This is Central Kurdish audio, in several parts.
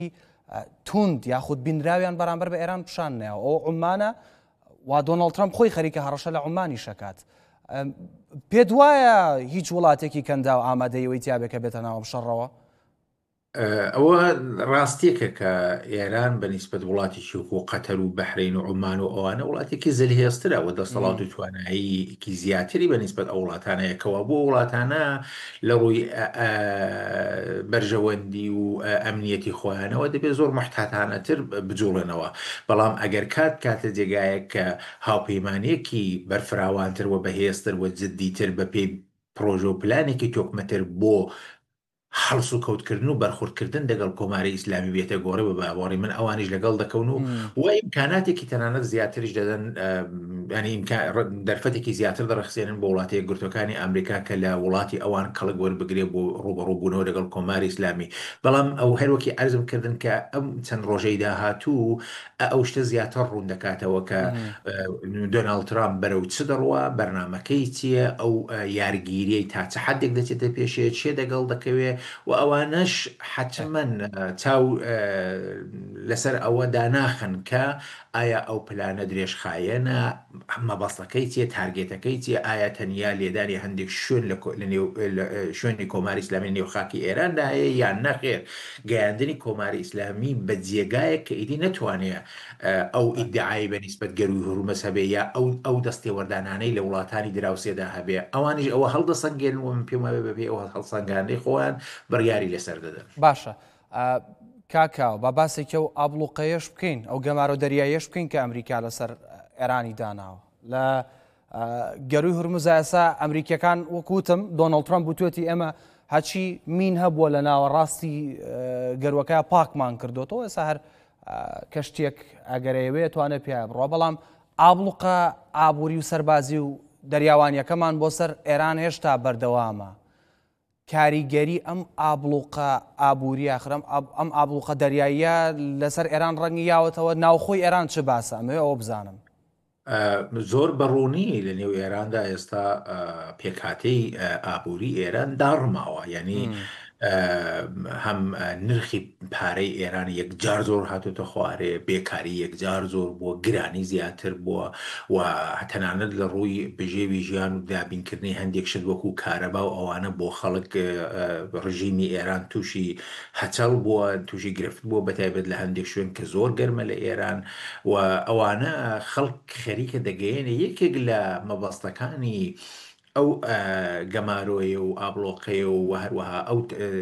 توند یاخود بینراویان بەرامبەر بە ئێران پیشاننەوە ئەو عومانە وا دۆناڵد ترامپ خۆی خەریکە هەڕەشە لە عومانی شەکات. پێت وایە هیچ وڵاتێکی کەندا و ئامادەیەوەی تیابێکە بێتە ناوە بشەڕەوە؟ ئەوە ڕاستیەکە کە ئێران بەنسبەت وڵاتێکی وەکو قەتەر و بەحرین و عومان و ئەوانە وڵاتێکی زەلهێزترە و دەسەڵات و تواناییکی زیاتری بەنسبەت ئەو وڵاتانەیەکەوە بۆ وڵاتانە لە ڕووی بەرژەوەندی و ئەمنیەتی خۆیانەوە دەبێت زۆر محتاتانەتر بجوڵێنەوە. بەڵام ئەگەر کاتە جێگایەک کە هاوپەیمانێکی بەرفراوانتر و بەهێزتر و جددیتر بە پێی پرۆژە و پلانێکی تۆکمەتر بۆ هەڵس و کەوتکردن و بەرخوردکردن دەگەڵ کۆماری ئیسلامی بێتە گۆڕە بە باوەڕی من ئەوانیش لەگەڵ دەکەون و ئیمکاناتێکی تەنانەت زیاتریش دەدەن، ینی دەرفەتێکی زیاتر دەڕەخسێنن بۆ وڵاتەیە گرتوەکانی ئەمریکا کە لە وڵاتی ئەوان کەڵک وەربگرێ بۆ ڕوبەڕووبوونەوە لەگەڵ کۆماری ئیسلامی. بەڵام ئەو هەروەکی ئەرزم کردن کە ئەم چەند ڕۆژەی داهاتوو ئەو شتە زیاتر ڕوون دەکاتەوە کە دۆناڵد ترامپ بەرەو چ دەڕوە، بەرنامەکەی چییە، ئەو یارگیریەی تا چه حدێک دەچێتە پێشێ چێ دەگەڵ دەکەوێت و ئەوانەش حتمەن چاو لەسەر ئەوە داناخن کە ئایا ئەو پلانە درێژخایەنە، مەبەستەکەی چیە، تارگێتەکەی چیە، ئایا تەنیا لێدانی هەندێک شوێن لە شوێنی کۆماری ئیسلامی نێوخاکی ئێراندا هەیە یان نەخێر گەیاندنی کۆماری ئیسلامی بە جێگایەک کە ئیدی نەتوانێت ئەو ئیدعای بەنسبەت گەروی هورومەس هەبێ یا ئەو دەستێوەردانانەی لە وڵاتانی دراوسێدا هەبێ، ئەوانیش ئەوە هەڵدەسەنگێن و من پێم وایە بەبێ ئەوە هەڵسەنگاندەی خۆیان بڕیاری لەسەر دەدەن. باشە کاکاو با باسێکە و ئابلوقەیەش بکەین، ئەو گەمارە دەریایەش بکەین کە ئەمریکا لەسەر ئێرانی داناوە لە گەروی هورموز. ئێستا ئەمریکیەکان وەکوتم دۆناڵد ترامپ وتوێتی ئێمە هەچی مین هەبووە لە ناوەڕاستی گەروەکە پاکمان کردوەوە، ئێستا هەر کەشتێک ئەگەرەیەوێ توانێت پێ بڕۆ. بەڵام ئابلوقە ئابووری و سەربازی و دەریاوانیەکەمان بۆ سەر ئێران هێشتا بەردەوامە. کاریگەری ئەم ئابلوقە ئابووری ئاخرم ئەم ئابلوقە دەریاییە لەسەر ئێران ڕەنگی یاوەتەوە ناوخۆی ئێران چ باسە؟ ئەمەوێ ئەوە بزانم. زۆر بەڕوونی لە نێو ئێراندا ئێستا پێکهاتەی ئابووری ئێران داڕماوە، یعنی هەم نرخی پارەی ئێران یەکجار زۆر هاتوتە خوارێ، بێکاری یەکجار زۆر بووە، گرانی زیاتر بووە و تەنانەت لە ڕووی بژێوی ژیان و دابینکردنی هەندێک شت وەکو کارەبا و ئەوانە بۆ خەڵک ڕژیمی ئێران تووشی هەچەڵ بووە، تووشی گرفت بووە بەتایبەت لە هەندێک شوێن کە زۆر گەرمە لە ئێران و ئەوانە خەڵک خەریکە دەگەیەنێ یەکێک لە مەبەستەکانی ئەو گەمارۆیە و ئابلۆقەیە و هەروەها ئەو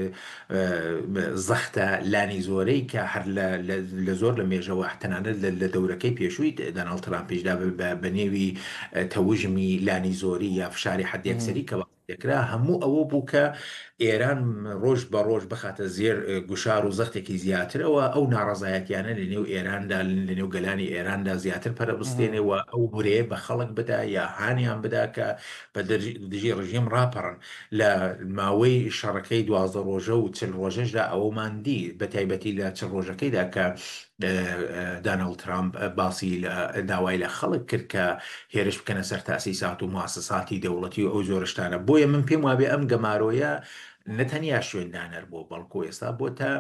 زەختە لانی زۆرەی کە هەر لە زۆر لە مێژەوە تەنانەت لە دەورەکەی پێشووی دۆناڵد ترامپیشدا بە نێوی تەوژمی لانی زۆری یا فشاری حەدێکسەری کە دەکرا، هەموو ئەوە بوو کە ئێران ڕۆژ بە ڕۆژ بخاتە زێر گوشار و زەختێکی زیاترەوە، ئەو ناڕەزایەتیانە لە نێو ئێراندا لە نێو گەلانی ئێراندا زیاتر پەرەبستێنێەوە، ئەو بورێ بە خەڵک بدا یا هانیان بدا کە بە دژی ڕژیم ڕاپەڕن. لە ماوەی شەڕەکەی 12 ڕۆژە و 40 ڕۆژەشدا ئەوەمان دی بە تایبەتی لە 40 ڕۆژەکەیدا کە دۆناڵد ترامپ باسی داوای لە خەڵک کرد کە هێرش بکەنە سەر تاسیسات و مواسساتی دەوڵەتی و ئەو زۆرشتانە. بۆیە من پێم وابێ ئەم گەمارۆیە نەتەنیا شوێندانەر بۆ بەڵکو ئێستا بۆتە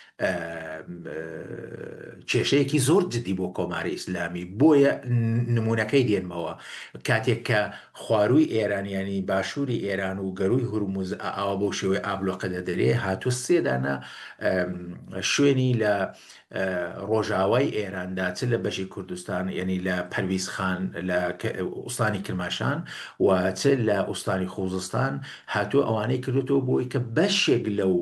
کێشەیەکی زۆر جدی بۆ کۆماری ئیسلامی. بۆیە نمونونەکەی دێنمەوە کاتێک کە خوارووی ئێرانیانی باشووری ئێران و گەروی هورموز ئاوا بۆ شێوەی ئابلۆقەدە دەرێ هاتووە سێدانە شوێنی لە ڕۆژاوای ئێراندا چ لە بەشی کوردستان یعنی لە پەرویزخان لە ئوستانی کرماشان و چ لە ئوستانی خوزستان هاتووە ئەوانەی کردوەوە بۆی کە بەشێک لەو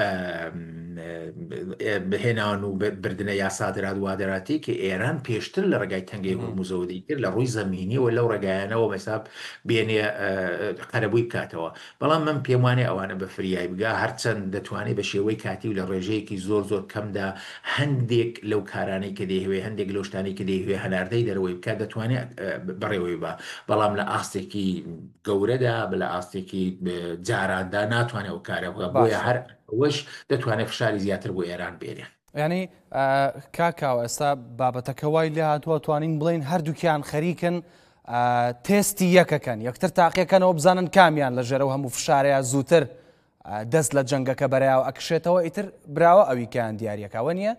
بهێنان و بردنە یاسادرات وادەراتی کە ئێران پێشتر لە ڕێگای تەنگەی هورموزەوە دەیکرد لە ڕووی زەمینیەوە لەو ڕێگایانەوە مەساب بێنێ قەرەبووی بکاتەوە. بەڵام من پێم وانێ ئەوانە بە فریای بگا هەرچەند دەتوانێت بە شێوەی کاتی و لە ڕێژەیەکی زۆر زۆر کەمدا هەندێک لەو کارانەی کە دەیهوێ هەندێک لەو شتانی کە دەیهوێ هەناردەی دەرەوەی بکات دەتوانێت بەڕێوەی بە، بەڵام لە ئاستێکی گەورەدا لە ئاستێکی جاراندا ناتوانێت ئەو کارە بکات. بۆیە هەر ئەوەش دەتوانێت فشاری زیاتر بۆ ئێران بێنێ. ینی کاکاو ئێستا بابەتەکە وای لێ هاتووە توانین بڵین هەردووکیان خەریکن تێستی یەکەکەن، یەکتر تاقیەکەنەوە بزانن کامیان لە ژێرە و هەموو فشارەیە زووتر دەست لە جەنگەکە بەرایەوە ئەکشێتەوە ئیتر براوە ئەوی کەیان دیارەکەوە نییە